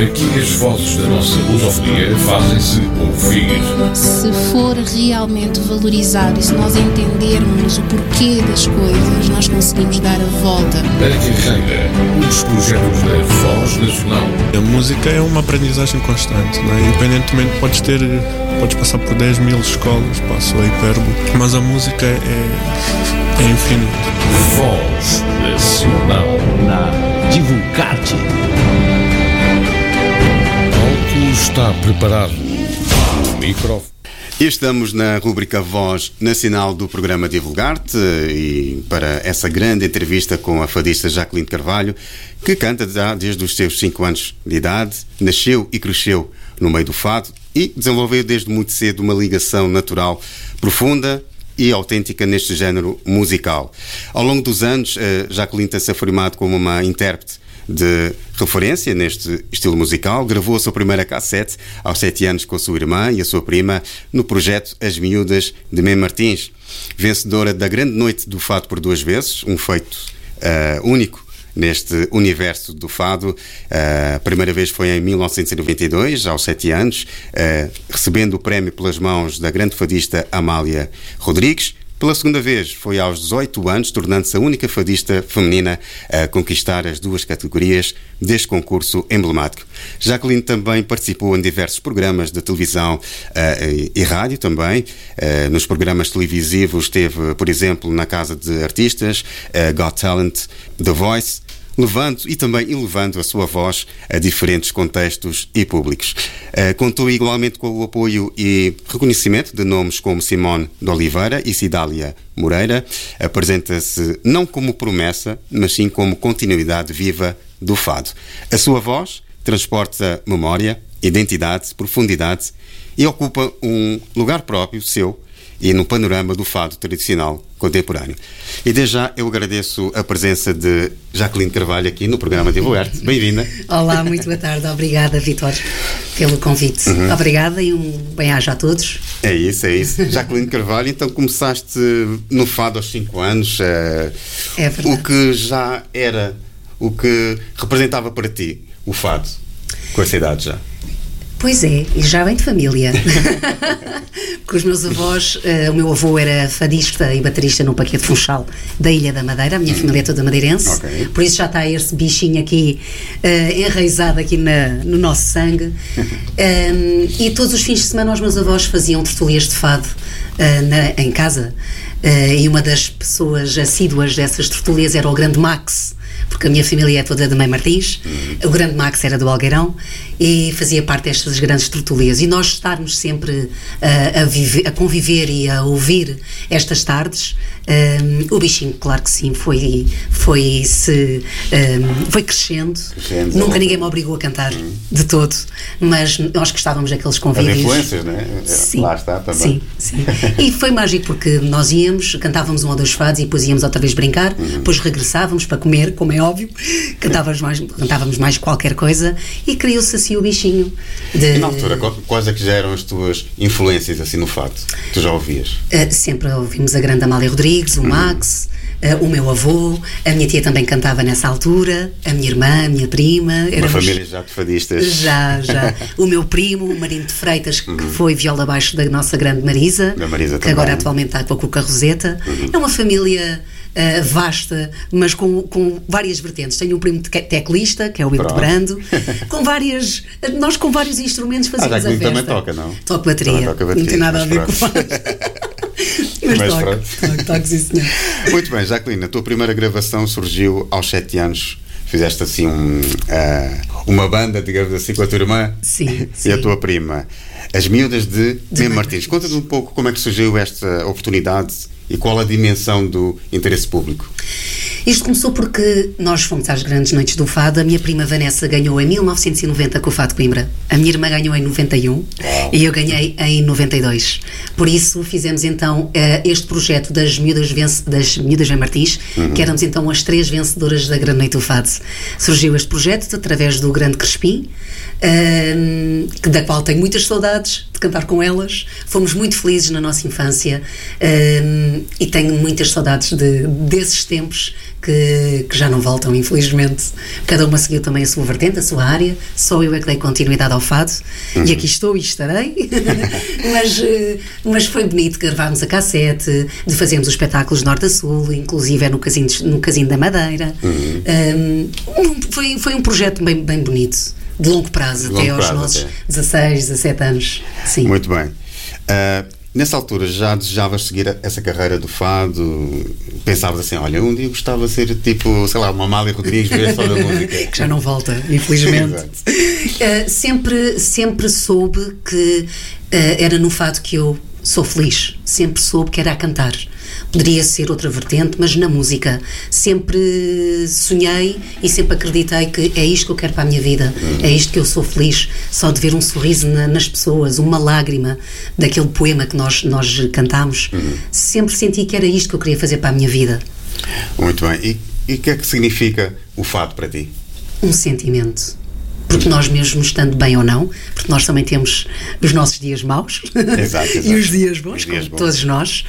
Aqui as vozes da nossa lusofonia fazem-se ouvir. Se for realmente valorizado e se nós entendermos o porquê das coisas, nós conseguimos dar a volta. A carreira, os projetos da Voz Nacional. A música é uma aprendizagem constante, não é? Independentemente, podes passar por 10 mil escolas, passo a hipérbole, mas a música é infinita. Voz Nacional. Na Divulgarte. Está preparado o microfone. Estamos na rubrica Voz Nacional do programa Divulgarte e para essa grande entrevista com a fadista Jacqueline Carvalho, que canta já desde os seus 5 anos de idade, nasceu e cresceu no meio do fado e desenvolveu desde muito cedo uma ligação natural, profunda e autêntica neste género musical. Ao longo dos anos, Jacqueline tem-se afirmado como uma intérprete de referência neste estilo musical. Gravou a sua primeira cassete aos 7 anos com a sua irmã e a sua prima no projeto As Miúdas de Mem Martins. Vencedora da Grande Noite do Fado por 2 vezes, um feito único neste universo do fado. A primeira vez foi em 1992, aos 7 anos, recebendo o prémio pelas mãos da grande fadista Amália Rodrigues. Pela segunda vez foi aos 18 anos, tornando-se a única fadista feminina a conquistar as 2 categorias deste concurso emblemático. Jacqueline também participou em diversos programas de televisão e rádio também. Nos programas televisivos esteve, por exemplo, na Casa de Artistas, Got Talent, The Voice, levando a sua voz a diferentes contextos e públicos. Contou igualmente com o apoio e reconhecimento de nomes como Simone de Oliveira e Cidália Moreira. Apresenta-se não como promessa, mas sim como continuidade viva do fado. A sua voz transporta memória, identidade, profundidade e ocupa um lugar próprio seu e no panorama do fado tradicional contemporâneo. E desde já eu agradeço a presença de Jacqueline Carvalho aqui no programa Divulgarte. Bem-vinda. Olá, muito boa tarde. Obrigada, Vítor, pelo convite. Obrigada e um bem-aja a todos. É isso. Jacqueline Carvalho, então começaste no fado aos 5 anos. É verdade. O que já era, o que representava para ti o fado, com essa idade já? Pois é, e já vem de família. Porque os meus avós, o meu avô era fadista e baterista no Paquete Funchal da Ilha da Madeira, a minha família é toda madeirense, por isso já está esse bichinho aqui enraizado aqui no nosso sangue. E todos os fins de semana os meus avós faziam tertulias de fado em casa, e uma das pessoas assíduas dessas tertulias era o grande Max, porque a minha família é toda de Mem Martins. O grande Max era do Algueirão e fazia parte destas grandes tertulias, e nós estarmos sempre a conviver e a ouvir estas tardes, o bichinho, claro que sim, foi crescendo. Nunca ninguém me obrigou a cantar de todo, mas nós gostávamos daqueles convívios. As influências, não é? Sim, lá está também. Sim. E foi mágico porque nós íamos, cantávamos 1 ou 2 fados e depois íamos outra vez brincar, depois regressávamos para comer, como é óbvio, cantávamos mais qualquer coisa e criou-se assim o bichinho. E na altura, quais é que já eram as tuas influências assim no fado? Tu já ouvias? Sempre ouvimos a grande Amália Rodrigues, o Max, o meu avô, a minha tia também cantava nessa altura, a minha irmã, a minha prima. Uma família já de fadistas. Já. O meu primo, o Marino de Freitas, que foi viola baixo da nossa grande Marisa, que agora atualmente está com a Cuca Roseta. É uma família vasta, mas com várias vertentes. Tenho um primo teclista, que é o Hildo Brando, nós com vários instrumentos fazíamos a festa. Também toca, não? Toco bateria. Não tem nada a ver com o fado. Mas toco, sim, senhor. Muito bem, Jacqueline, a tua primeira gravação surgiu aos 7 anos. Fizeste assim uma banda, digamos assim, com a tua irmã e a tua prima. As Miúdas de Mem Martins. Conta-nos um pouco como é que surgiu esta oportunidade e qual a dimensão do interesse público. Isto começou porque nós fomos às grandes noites do fado. A minha prima Vanessa ganhou em 1990 com o Fado de Coimbra. A minha irmã ganhou em 91 e eu ganhei em 92. Por isso fizemos então este projeto das Miúdas Mem Martins, que éramos então as 3 vencedoras da Grande Noite do Fado. Surgiu este projeto através do Grande Crespim, da qual tenho muitas saudades, de cantar com elas. Fomos muito felizes na nossa infância, e tenho muitas saudades desses tempos que já não voltam, infelizmente. Cada uma seguiu também a sua vertente, a sua área. Só eu é que dei continuidade ao fado, e aqui estou e estarei. mas foi bonito gravarmos a cassete, de fazermos os espetáculos de norte a sul, inclusive no Casino da Madeira. Foi um projeto bem bonito, de longo prazo, até aos nossos 16, 17 anos. Sim. Muito bem. Nessa altura já desejavas seguir essa carreira do fado? Pensavas assim, olha, um dia gostava de ser tipo, sei lá, uma Amália Rodrigues, ver só da música. Que já não volta, infelizmente. Sempre soube que era no fado que eu sou feliz. Sempre soube que era a cantar. Poderia ser outra vertente, mas na música sempre sonhei e sempre acreditei que é isto que eu quero para a minha vida, é isto que eu sou feliz, só de ver um sorriso nas pessoas, uma lágrima daquele poema que nós cantámos. Sempre senti que era isto que eu queria fazer para a minha vida. Muito bem. E o que é que significa o fado para ti? Um sentimento. Porque nós mesmo estando bem ou não, porque nós também temos os nossos dias maus exato. E os dias bons, como todos nós,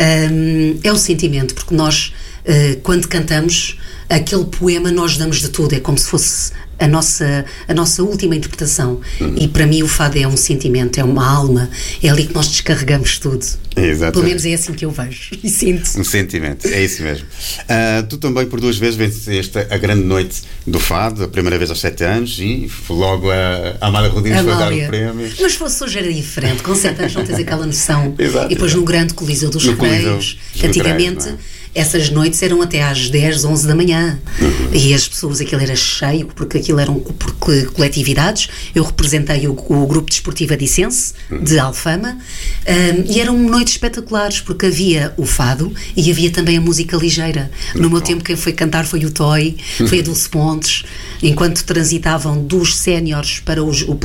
é um sentimento, porque nós, quando cantamos aquele poema, nós damos de tudo, é como se fosse a nossa última interpretação. E para mim o fado é um sentimento, é uma alma, é ali que nós descarregamos tudo. Exatamente. Pelo menos é assim que eu vejo e sinto. Um sentimento, é isso mesmo. Tu também por 2 vezes venceste a grande noite do fado, a primeira vez aos 7 anos, e logo a Amália Rodrigues foi dar o prémio. Mas se fosse hoje era diferente, com 7 anos não tens aquela noção. Exato, e depois no grande Coliseu dos Recreios, que antigamente essas noites eram até às 10, 11 da manhã. E as pessoas, aquilo era cheio, porque aquilo eram por coletividades. Eu representei o grupo desportivo Adicense, de Alfama, e eram noites espetaculares, porque havia o fado e havia também a música ligeira. No meu tempo quem foi cantar foi o Toy, foi a Dulce Pontes, enquanto transitavam dos séniores para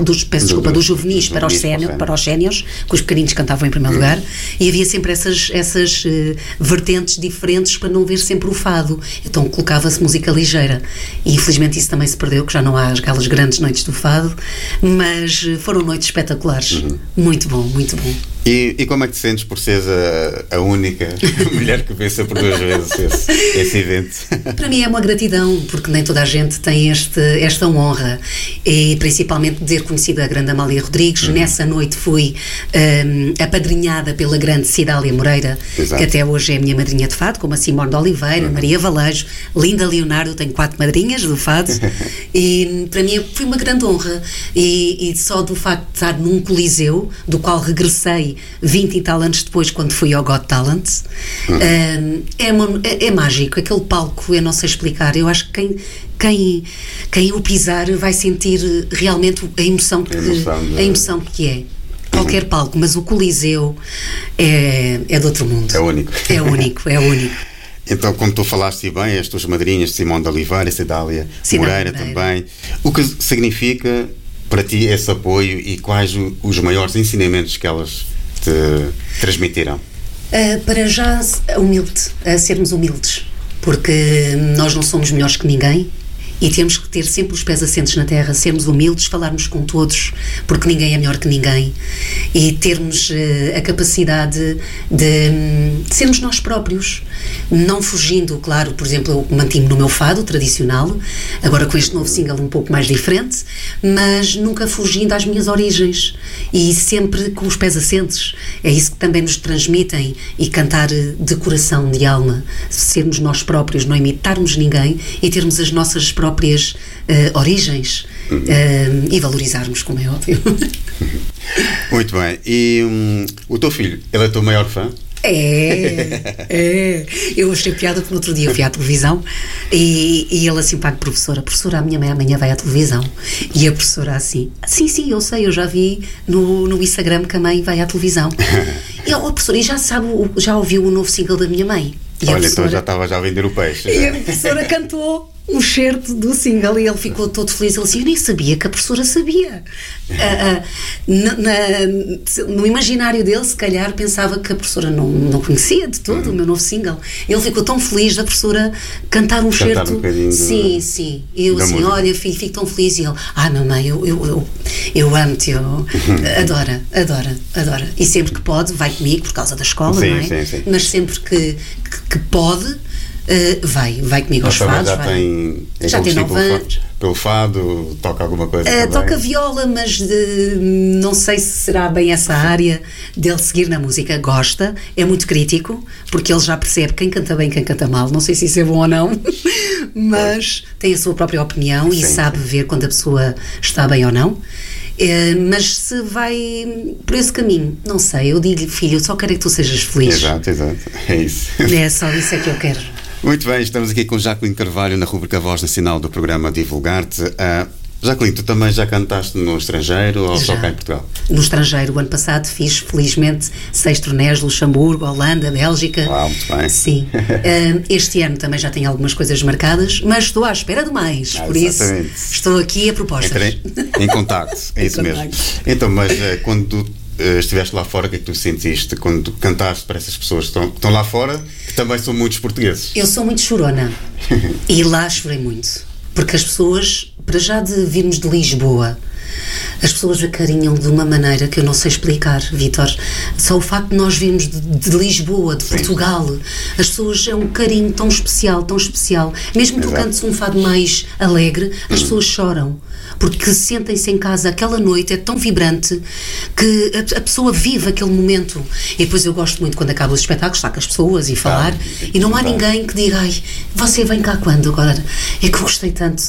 dos juvenis para os séniores, que os pequeninos cantavam em primeiro lugar, e havia sempre essas vertentes diferentes para não ver sempre o fado. Então colocava-se música ligeira, e infelizmente isso também se perdeu, que já não há aquelas grandes noites do fado, mas foram noites espetaculares. Muito bom, muito bom. E como é que te sentes por seres a única mulher que vença por 2 vezes esse evento? Para mim é uma gratidão, porque nem toda a gente tem esta honra, e principalmente de ter conhecido a grande Amália Rodrigues. Nessa noite fui apadrinhada pela grande Cidália Moreira, que até hoje é a minha madrinha de fado, como a Simone de Oliveira, Maria Valejo, Linda Leonardo. Tenho 4 madrinhas do fado, e para mim foi uma grande honra, e só do facto de estar num coliseu, do qual regressei 20 e tal anos depois, quando fui ao Got Talent, é mágico. Aquele palco, eu não sei explicar. Eu acho que quem o pisar vai sentir realmente a emoção que é. Qualquer palco, mas o Coliseu é de outro mundo. É único. É único, é único. Então, como tu falaste bem, as tuas madrinhas, Simone de Oliveira e Cidália Moreira também, o que significa para ti esse apoio, e quais os maiores ensinamentos que elas te transmitiram? Para já, sermos humildes, porque nós não somos melhores que ninguém, e temos que ter sempre os pés assentes na terra, sermos humildes, falarmos com todos, porque ninguém é melhor que ninguém, e termos a capacidade de sermos nós próprios, não fugindo. Claro, por exemplo, eu mantive-me no meu fado tradicional, agora com este novo single um pouco mais diferente, mas nunca fugindo às minhas origens, e sempre com os pés assentes. É isso que também nos transmitem, e cantar de coração, de alma, sermos nós próprios, não imitarmos ninguém, e termos as nossas próprias origens, e valorizarmos, como é óbvio. Muito bem. E o teu filho, ele é o teu maior fã? É. Eu achei piada porque no outro dia eu fui à televisão, e ele assim, pá, professora, a minha mãe amanhã vai à televisão. E a professora assim, sim, eu sei, eu já vi no Instagram que a mãe vai à televisão. E a professora, já ouviu o novo single da minha mãe? E olha, então já estava a vender o peixe. E a professora cantou um certo do single, e ele ficou todo feliz. Ele disse, eu nem sabia que a professora sabia. No imaginário dele, se calhar pensava que a professora não conhecia de todo o meu novo single. Ele ficou tão feliz da professora cantar um certo. Sim. E eu assim, olha, filho, fico tão feliz. E ele, mamãe, Eu amo-te, adora. E sempre que pode, vai comigo por causa da escola, sim, não é? Sim. Mas sempre que pode, vai comigo aos fados. Já tem 9 anos. Pelo fado, toca alguma coisa? Toca viola, mas não sei se será bem essa área dele seguir na música. Gosta, é muito crítico, porque ele já percebe quem canta bem e quem canta mal. Não sei se isso é bom ou não, mas tem a sua própria opinião e sabe ver quando a pessoa está bem ou não. Mas se vai por esse caminho, não sei, eu digo-lhe, filho, eu só quero é que tu sejas feliz. Exato, é isso. É só isso é que eu quero. Muito bem, estamos aqui com Jacqueline Carvalho na rubrica Voz Nacional do programa Divulgar-te. Jacqueline, tu também já cantaste no estrangeiro ou só cá em Portugal? No estrangeiro, o ano passado fiz, felizmente, 6 turnés, Luxemburgo, Holanda, Bélgica. Uau, muito bem. Sim. Este ano também já tenho algumas coisas marcadas, mas estou à espera de mais, por exatamente. Isso estou aqui a propostas. Entrei em contacto, é isso mesmo. Então, mas quando estiveste lá fora, o que é que tu sentiste quando cantaste para essas pessoas que estão lá fora, que também são muitos portugueses? Eu sou muito chorona e lá chorei muito, porque as pessoas, para já de virmos de Lisboa, as pessoas acarinham de uma maneira que eu não sei explicar, Vítor. Só o facto de nós virmos de Lisboa, de Portugal, as pessoas, é um carinho tão especial, mesmo que tu cantes um fado mais alegre, as pessoas choram, porque sentem-se em casa, aquela noite é tão vibrante que a pessoa vive aquele momento. E depois eu gosto muito quando acaba os espetáculos, estar com as pessoas e falar, e não há ninguém que diga, ai, você vem cá quando agora? É que eu gostei tanto.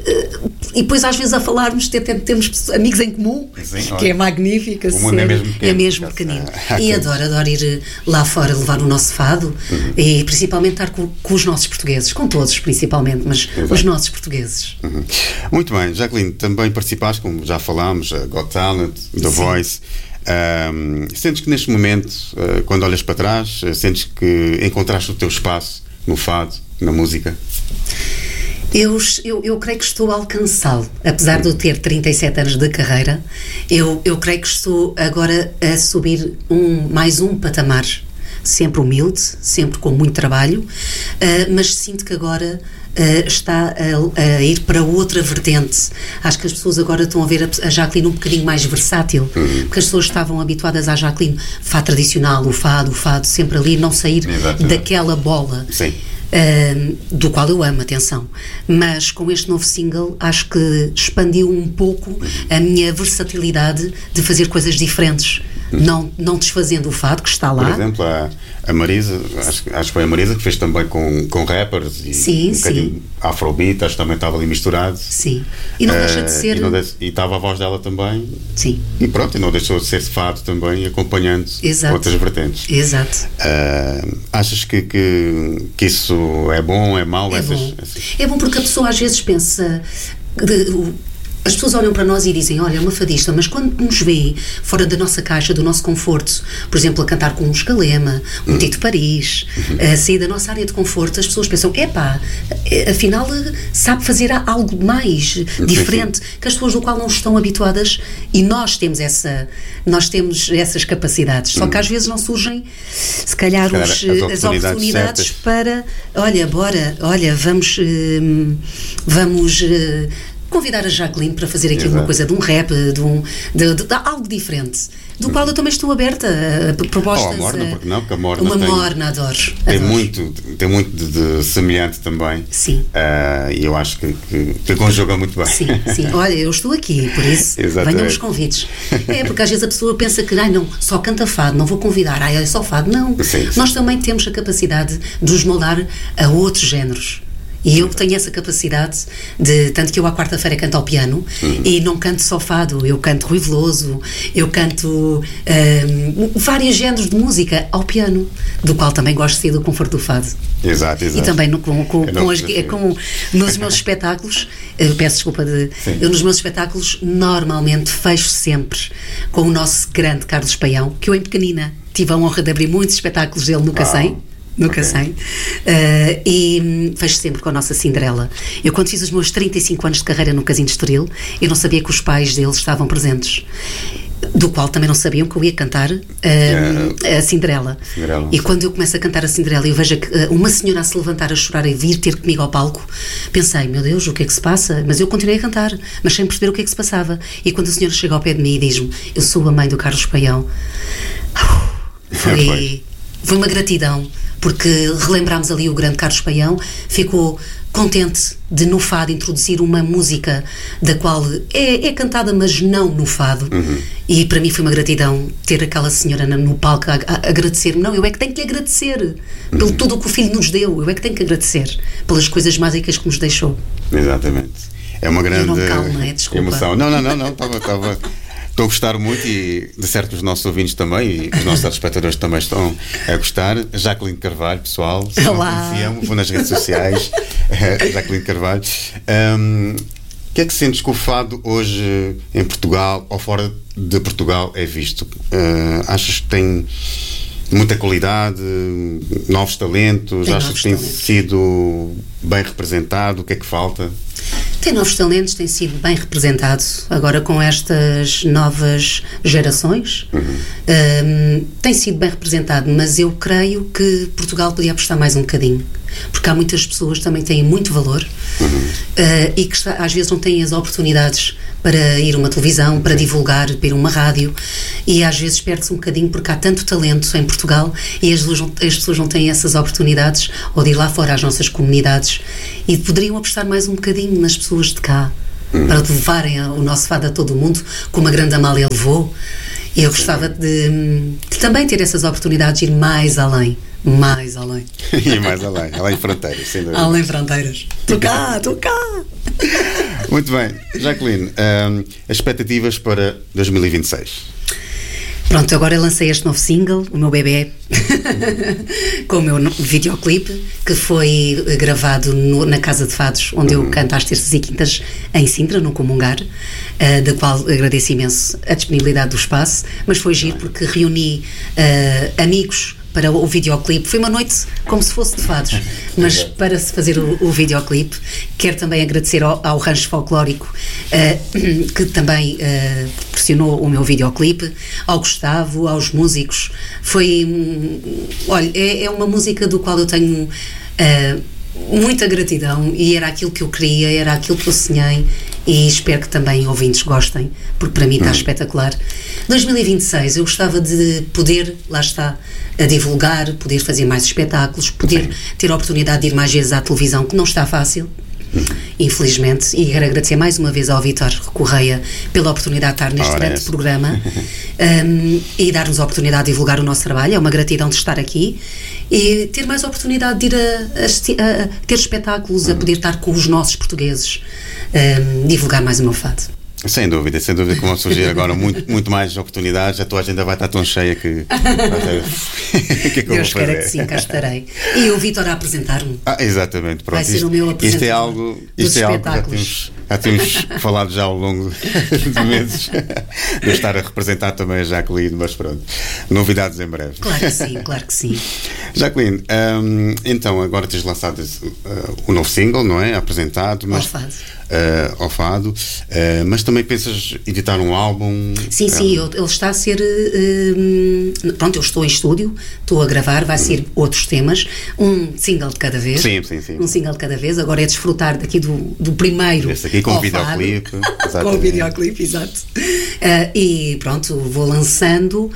E depois às vezes a falarmos temos amigos em comum, que é magnífico. O mundo é mesmo pequenino. E adoro ir lá fora levar o nosso fado e principalmente estar com os nossos portugueses, com todos principalmente, mas os nossos portugueses. Muito bem, Jacqueline, também participaste, como já falámos, a Got Talent, The Voice. Sentes que neste momento, quando olhas para trás, sentes que encontraste o teu espaço no fado, na música? Eu creio que estou a alcançá-lo, apesar de eu ter 37 anos de carreira, eu creio que estou agora a subir mais um patamar, sempre humilde, sempre com muito trabalho, mas sinto que agora está a ir para outra vertente. Acho que as pessoas agora estão a ver a Jacqueline um bocadinho mais versátil, porque as pessoas estavam habituadas à Jacqueline fado tradicional, o fado sempre ali, não sair daquela bola. Sim. Do qual eu amo, atenção, mas com este novo single acho que expandiu um pouco a minha versatilidade de fazer coisas diferentes, não desfazendo o fado que está lá. Por exemplo, a Marisa, acho que foi a Marisa que fez também com rappers e um bocadinho afrobeat, acho que também estava ali misturado. Sim, e não deixa de ser. E estava a voz dela também. Sim. E pronto, e não deixou de ser fado também, acompanhando outras vertentes. Exato. Achas que isso é bom, é mau? É bom porque a pessoa às vezes pensa. As pessoas olham para nós e dizem, olha, é uma fadista, mas quando nos vê fora da nossa caixa, do nosso conforto, por exemplo, a cantar com um Escalema, um Tito Paris, a sair da nossa área de conforto, as pessoas pensam, afinal sabe fazer algo mais diferente, que as pessoas do qual não estão habituadas, e nós temos essas capacidades, só que às vezes não surgem, se calhar as oportunidades para, vamos convidar a Jacqueline para fazer aqui uma coisa de um rap, de algo diferente, do qual eu também estou aberta a propostas. A Morna, porque não? Porque a Morna Morna, adoro. Tem muito de semelhante também. Sim. E eu acho que conjuga muito bem. Sim. Olha, eu estou aqui, por isso venham os convites. Porque às vezes a pessoa pensa que não, só canta fado, não vou convidar, é só fado. Não. Sim. Nós também temos a capacidade de nos moldar a outros géneros. E eu tenho essa capacidade tanto que eu à quarta-feira canto ao piano e não canto só fado, eu canto Rui Veloso, eu canto vários géneros de música ao piano, do qual também gosto de ser do conforto do fado. Exato. E também nos meus espetáculos, peço desculpa, eu nos meus espetáculos normalmente fecho sempre com o nosso grande Carlos Paião, que eu em pequenina tive a honra de abrir muitos espetáculos dele no Cacém. Nunca sei. E fecho sempre com a nossa Cinderela. Eu, quando fiz os meus 35 anos de carreira no Casino de Estoril, eu não sabia que os pais deles estavam presentes. do qual também não sabiam que eu ia cantar a Cinderela. E quando eu começo a cantar a Cinderela e eu vejo uma senhora a se levantar a chorar e vir ter comigo ao palco, pensei, meu Deus, o que é que se passa? Mas eu continuei a cantar, mas sem perceber o que é que se passava. E quando a senhora chega ao pé de mim e diz-me, eu sou a mãe do Carlos Paião, foi uma gratidão, porque relembrámos ali o grande Carlos Paião, ficou contente de no fado introduzir uma música da qual é cantada, mas não no fado. E para mim foi uma gratidão ter aquela senhora no palco a agradecer-me. Não, eu é que tenho que lhe agradecer pelo tudo o que o filho nos deu, eu é que tenho que agradecer pelas coisas mágicas que nos deixou. Exatamente. É uma grande emoção. Não, estou a gostar muito, e de certo os nossos ouvintes também, e os nossos telespectadores também estão a gostar. Jacqueline Carvalho, pessoal, se não conheciam, vou nas redes sociais. Jacqueline Carvalho. O que é que sentes que o fado hoje em Portugal ou fora de Portugal é visto? Achas que tem muita qualidade, novos talentos? Achas que tem sido bem representado? O que é que falta? Tem novos talentos, tem sido bem representado agora com estas novas gerações. Tem sido bem representado, mas eu creio que Portugal podia apostar mais um bocadinho, porque há muitas pessoas que também têm muito valor e que às vezes não têm as oportunidades para ir a uma televisão, para divulgar, para ir a uma rádio, e às vezes perde-se um bocadinho porque há tanto talento em Portugal e as pessoas não têm essas oportunidades, ou de ir lá fora às nossas comunidades, e poderiam apostar mais um bocadinho nas pessoas de cá, para levarem o nosso fado a todo o mundo, como a grande Amália levou. E eu gostava de também ter essas oportunidades de ir mais além. E mais além fronteiras, sem dúvida. Além fronteiras. Estou cá. Muito bem. Jacqueline, as expectativas para 2026? Pronto, agora eu lancei este novo single, o meu bebê, com o meu videoclipe, que foi gravado na Casa de Fados, onde eu canto às terças e quintas em Sintra, no Comungar, da qual agradeço imenso a disponibilidade do espaço, mas foi giro porque reuni amigos para o videoclipe. Foi uma noite como se fosse de fados, mas para se fazer o videoclipe. Quero também agradecer ao Rancho Folclórico, que também proporcionou o meu videoclipe, ao Gustavo, aos músicos. Olha, é uma música do qual eu tenho muita gratidão, e era aquilo que eu queria, era aquilo que eu sonhei, e espero que também ouvintes gostem, porque para mim está espetacular. 2026 eu gostava de poder, lá está, a divulgar, poder fazer mais espetáculos, poder ter a oportunidade de ir mais vezes à televisão, que não está fácil, infelizmente, e quero agradecer mais uma vez ao Vítor Correia pela oportunidade de estar neste grande programa e dar-nos a oportunidade de divulgar o nosso trabalho. É uma gratidão de estar aqui e ter mais a oportunidade de ir a ter espetáculos, a poder estar com os nossos portugueses, divulgar mais o meu fado. Sem dúvida que vão surgir agora muito mais oportunidades. A tua agenda vai estar tão cheia que o que é que eu vou fazer? Deus queira que sim, cá estarei. E o Vítor a apresentar-me. Exatamente, pronto. Vai ser o meu apresentador. Isto é algo que já temos falado já ao longo de meses, de estar a representar também a Jacqueline, mas pronto, novidades em breve. Claro que sim. Jacqueline, então agora tens lançado o novo single, não é? Apresentado, mas ao fado, mas também pensas editar um álbum? Sim, ele está a ser pronto, eu estou em estúdio, estou a gravar, vai ser outros temas, um single de cada vez. Sim. Um single de cada vez. Agora é desfrutar daqui do primeiro. Esse aqui com o videoclipe. Com o videoclipe, exato. E pronto, vou lançando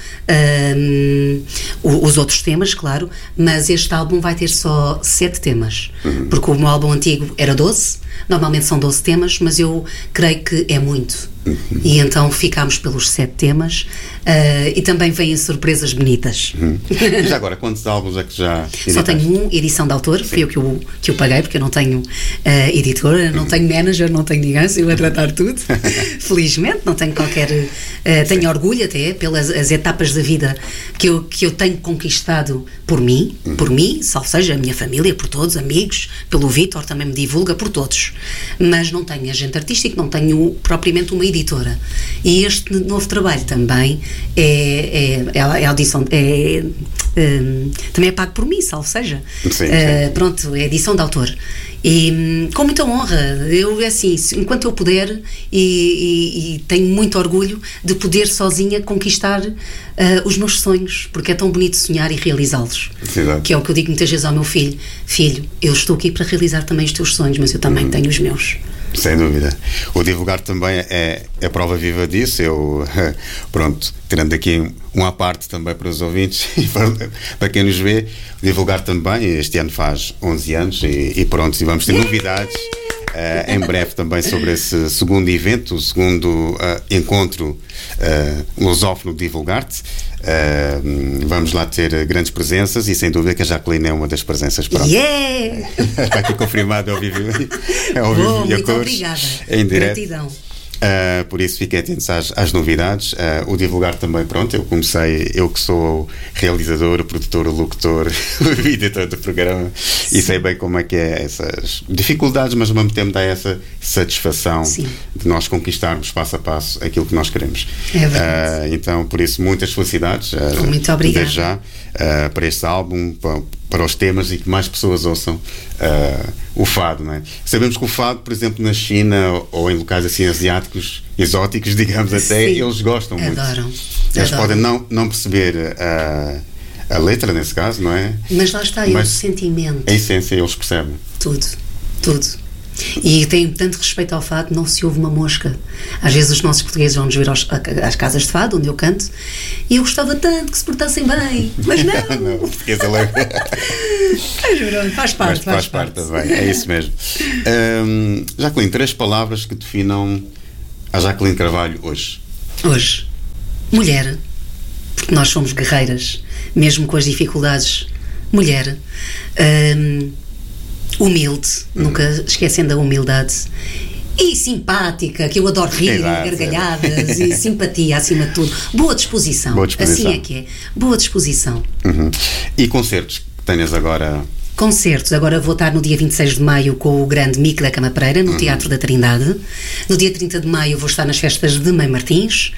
os outros temas, claro, mas este álbum vai ter só 7 temas, porque o meu álbum antigo era 12, normalmente são 12 temas, mas eu creio que é muito. E então ficámos pelos 7 temas, e também vêm surpresas bonitas. E já agora, quantos álbuns é que já editaste? Só tenho edição de autor, foi eu que eu paguei, porque eu não tenho editora, não tenho manager, não tenho ninguém, eu a tratar tudo. Felizmente, não tenho qualquer... tenho orgulho até pelas as etapas da vida que eu tenho conquistado por mim, salvo seja a minha família, por todos, amigos, pelo Vítor, também me divulga, por todos. Mas não tenho agente artístico, não tenho propriamente uma editora. E este novo trabalho também é audição, também é pago por mim, salvo seja. Sim. Pronto, é edição de autor. E com muita honra, eu assim, enquanto eu puder, e tenho muito orgulho de poder sozinha conquistar os meus sonhos, porque é tão bonito sonhar e realizá-los. Exato. Que é o que eu digo muitas vezes ao meu filho: filho, eu estou aqui para realizar também os teus sonhos, mas eu também tenho os meus. Sem dúvida. O divulgar também é a prova viva disso. Eu, pronto, tirando aqui um à parte também para os ouvintes e para quem nos vê, o divulgar também, este ano faz 11 anos e pronto, e vamos ter novidades em breve também sobre esse segundo evento, o segundo encontro lusófono Divulgar-te. Vamos lá ter grandes presenças e sem dúvida que a Jacqueline é uma das presenças. Está aqui confirmado ao vivo e a cores, obrigada. Em direto. Gratidão. Por isso fiquem atentos às novidades. O divulgar também, pronto, eu comecei, eu que sou o realizador, o produtor, o locutor, o editor do programa. Sim. E sei bem como é que é essas dificuldades, mas ao mesmo tempo dá essa satisfação. Sim. De nós conquistarmos passo a passo aquilo que nós queremos. É verdade. Então, por isso, muitas felicidades. Muito obrigada. Desde já, para este álbum, para os temas e que mais pessoas ouçam o fado, não é? Sabemos que o fado, por exemplo, na China ou em locais assim asiáticos, exóticos, digamos até, sim, eles gostam muito. Eles podem não perceber a letra, nesse caso, não é? Mas lá está, o sentimento. A essência, eles percebem. Tudo. E tenho tanto respeito ao fado, não se ouve uma mosca. Às vezes os nossos portugueses vão-nos ver às casas de fado, onde eu canto, e eu gostava tanto que se portassem bem, mas não. Não, o português é faz parte. Faz parte também, é isso mesmo. Jacqueline, 3 palavras que definam a Jacqueline Carvalho hoje. Hoje, mulher, porque nós somos guerreiras, mesmo com as dificuldades. Mulher, humilde, nunca esquecendo a humildade, e simpática, que eu adoro rir, gargalhadas e simpatia acima de tudo. Boa disposição. Assim é que é. Boa disposição. E concertos que tenhas agora? Concertos, agora vou estar no dia 26 de maio com o grande Mico da Cama Pereira, no Teatro da Trindade. No dia 30 de maio vou estar nas festas de Mãe Martins.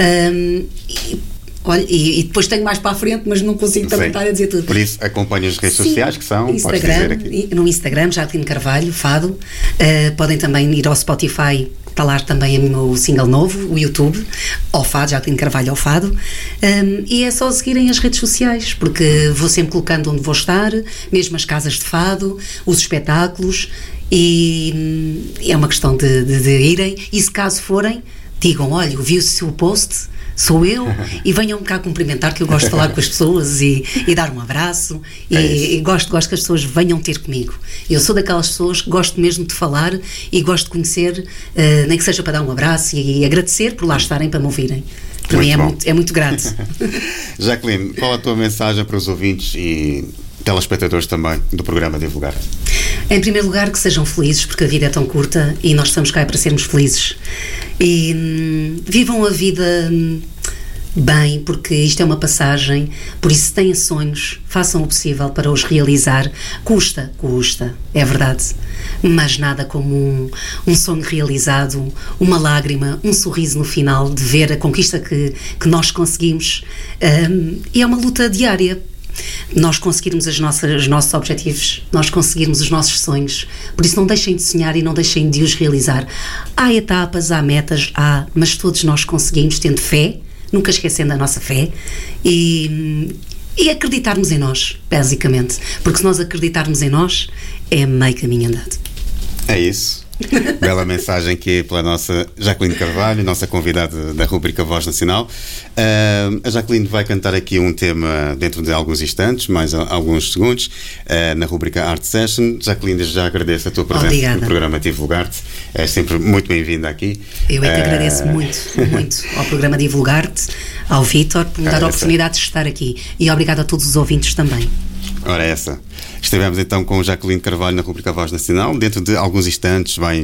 Olha, e depois tenho mais para a frente, mas não consigo também estar a dizer tudo. Por isso, acompanhe as redes sociais, que são, Instagram, podes dizer aqui. No Instagram, Jacqueline Carvalho, Fado. Podem também ir ao Spotify, está lá também o meu single novo, o YouTube, ao Fado, Jacqueline Carvalho ao Fado. E é só seguirem as redes sociais, porque vou sempre colocando onde vou estar, mesmo as casas de fado, os espetáculos, e é uma questão de irem, e se caso forem, digam: olha, vi o seu post, sou eu, e venham-me cá cumprimentar, que eu gosto de falar com as pessoas e dar um abraço, e gosto que as pessoas venham ter comigo. Eu sou daquelas pessoas que gosto mesmo de falar e gosto de conhecer, nem que seja para dar um abraço e agradecer por lá estarem, para me ouvirem. Para mim é muito grato. Jacqueline, qual a tua mensagem para os ouvintes e telespectadores também do programa Divulgar-te? Em primeiro lugar, que sejam felizes, porque a vida é tão curta e nós estamos cá para sermos felizes. E vivam a vida bem, porque isto é uma passagem. Por isso, se têm sonhos, façam o possível para os realizar. Custa, é verdade, mas nada como um sonho realizado, uma lágrima, um sorriso no final de ver a conquista que nós conseguimos. E é uma luta diária. Nós conseguirmos os nossos objetivos, nós conseguirmos os nossos sonhos. Por isso, não deixem de sonhar e não deixem de os realizar. Há etapas, há metas, mas todos nós conseguimos, tendo fé, nunca esquecendo a nossa fé, e acreditarmos em nós, basicamente. Porque se nós acreditarmos em nós, é meio caminho andado. É isso. Bela mensagem aqui pela nossa Jacqueline Carvalho, nossa convidada da rubrica Voz Nacional. A Jacqueline vai cantar aqui um tema dentro de alguns instantes, mais alguns segundos, na rubrica Art Session. Jacqueline, já agradeço a tua presença no programa Divulgar-te. É sempre muito bem-vinda aqui. Eu é que agradeço muito ao programa Divulgar-te, ao Vítor, por me dar a oportunidade de estar aqui, e obrigado a todos os ouvintes também. Ora, essa. Estivemos então com Jacqueline Carvalho na rubrica Voz Nacional. Dentro de alguns instantes vai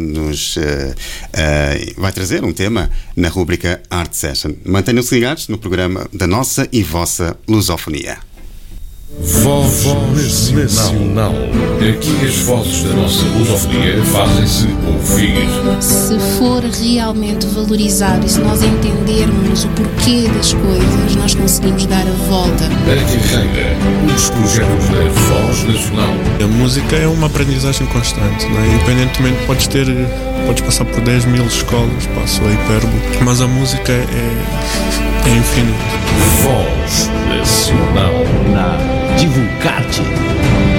trazer um tema na rubrica Art Session. Mantenham-se ligados no programa da nossa e vossa lusofonia. Voz Nacional. Aqui as vozes da nossa lusofonia fazem-se ouvir. Se for realmente valorizado e se nós entendermos o porquê das coisas, nós conseguimos dar a volta. A carreira, dos projetos da Voz Nacional. A música é uma aprendizagem constante, não é? Independentemente, podes passar por 10 mil escolas, passo a hipérbole, mas a música é infinita. Voz Nacional. Na Divulgarte.